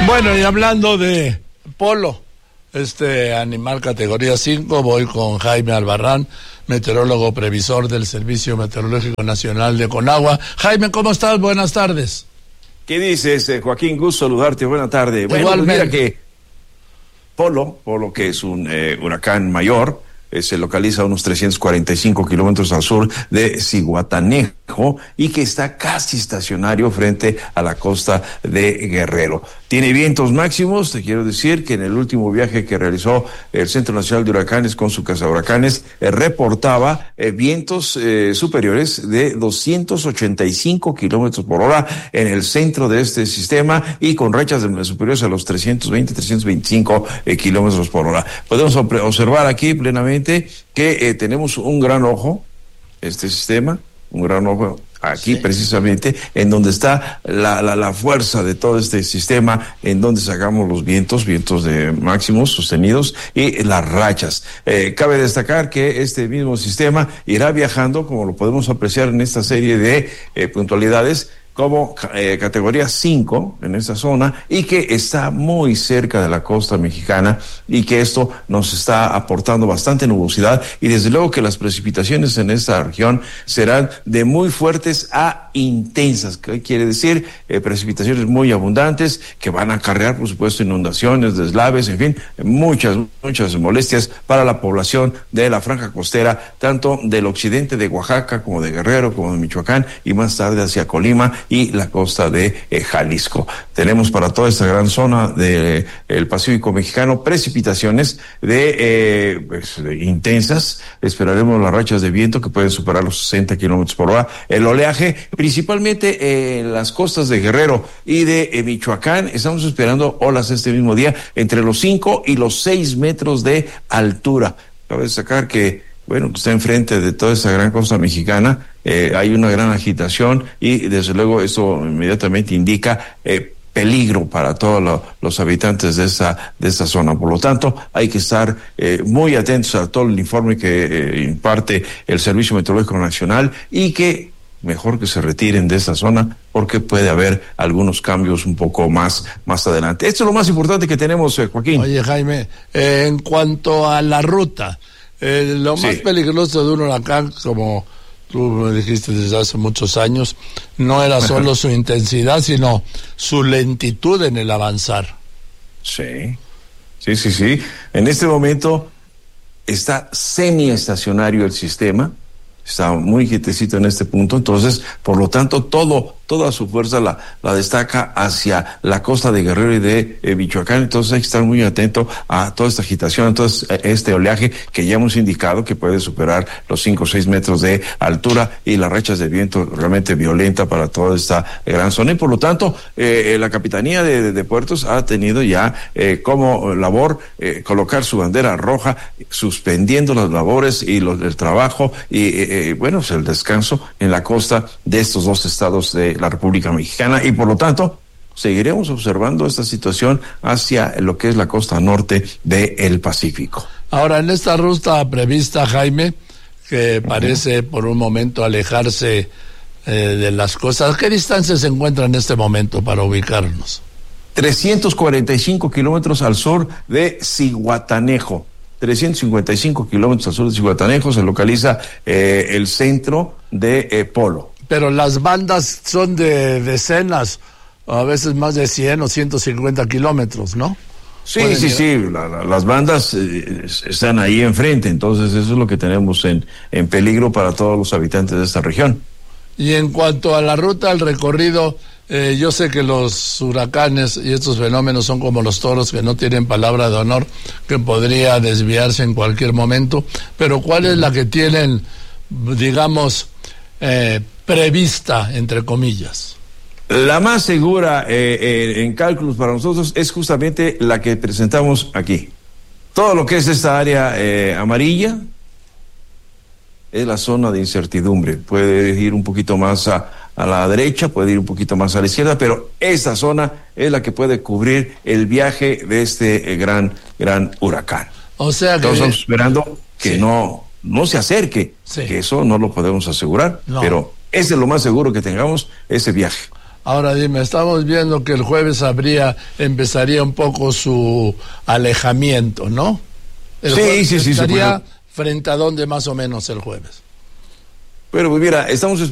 Bueno, y hablando de polo, animal categoría 5, voy con Jaime Albarrán, meteorólogo previsor del Servicio Meteorológico Nacional de Conagua. Jaime, ¿cómo estás? Buenas tardes. ¿Qué dices, Joaquín? Gusto saludarte, buena tarde. Bueno, igualmente. Pues mira que Polo, que es un huracán mayor, se localiza a unos 345 kilómetros al sur de Zihuatanejo y que está casi estacionario frente a la costa de Guerrero. Tiene vientos máximos, te quiero decir que en el último viaje que realizó el Centro Nacional de Huracanes con su cazahuracanes, reportaba vientos superiores de 285 kilómetros por hora en el centro de este sistema y con rachas superiores a los 325 kilómetros por hora. Podemos observar aquí plenamente que tenemos un gran ojo, este sistema, un gran ojo aquí sí, precisamente en donde está la fuerza de todo este sistema, en donde sacamos los vientos de máximos sostenidos y las rachas. Cabe destacar que este mismo sistema irá viajando, como lo podemos apreciar en esta serie de puntualidades, como categoría 5 en esta zona y que está muy cerca de la costa mexicana y que esto nos está aportando bastante nubosidad y desde luego que las precipitaciones en esta región serán de muy fuertes a intensas. ¿Qué quiere decir? Precipitaciones muy abundantes que van a acarrear, por supuesto, inundaciones, deslaves, en fin, muchas molestias para la población de la franja costera, tanto del occidente de Oaxaca como de Guerrero, como de Michoacán y más tarde hacia Colima y la costa de Jalisco. Tenemos para toda esta gran zona del Pacífico mexicano precipitaciones de intensas. Esperaremos las rachas de viento que pueden superar los 60 kilómetros por hora. El oleaje, principalmente en las costas de Guerrero y de Michoacán, estamos esperando olas este mismo día entre los 5 y los 6 metros de altura. Cabe destacar que está enfrente de toda esta gran costa mexicana, hay una gran agitación y desde luego esto inmediatamente indica peligro para todos los habitantes de esta zona. Por lo tanto, hay que estar muy atentos a todo el informe que imparte el Servicio Meteorológico Nacional y que mejor que se retiren de esta zona porque puede haber algunos cambios un poco más adelante. Esto es lo más importante que tenemos, Joaquín. Oye, Jaime, en cuanto a la ruta, lo más peligroso de un huracán, como tú me dijiste desde hace muchos años, no era solo su intensidad, sino su lentitud en el avanzar. Sí. En este momento está semiestacionario el sistema, está muy quietecito en este punto, entonces, por lo tanto, toda su fuerza la destaca hacia la costa de Guerrero y de Michoacán, entonces hay que estar muy atento a toda esta agitación, entonces este oleaje que ya hemos indicado que puede superar los 5 o 6 metros de altura y las rachas de viento realmente violenta para toda esta gran zona y por lo tanto la Capitanía de Puertos ha tenido ya como labor colocar su bandera roja, suspendiendo las labores y el trabajo y el descanso en la costa de estos dos estados de la República Mexicana y por lo tanto seguiremos observando esta situación hacia lo que es la costa norte del Pacífico. Ahora, en esta ruta prevista, Jaime, que parece por un momento alejarse de las costas, ¿qué distancia se encuentra en este momento para ubicarnos? 345 kilómetros al sur de Zihuatanejo. 355 kilómetros al sur de Zihuatanejo se localiza el centro de Polo. Pero las bandas son de decenas, a veces más de 100 o 150 kilómetros, ¿no? Sí. Las bandas están ahí enfrente, entonces eso es lo que tenemos en peligro para todos los habitantes de esta región. Y en cuanto a la ruta, el recorrido, yo sé que los huracanes y estos fenómenos son como los toros que no tienen palabra de honor, que podría desviarse en cualquier momento, pero ¿cuál es la que tienen, digamos, prevista, entre comillas? La más segura en cálculos para nosotros es justamente la que presentamos aquí. Todo lo que es esta área amarilla es la zona de incertidumbre. Puede ir un poquito más a la derecha, puede ir un poquito más a la izquierda, pero esa zona es la que puede cubrir el viaje de este gran huracán. O sea que estamos esperando que no se acerque, que eso no lo podemos asegurar, pero ese es lo más seguro que tengamos, ese viaje. Ahora dime, estamos viendo que el jueves empezaría un poco su alejamiento, ¿no? Sí. Estaría frente a dónde más o menos el jueves. Pero mira, estamos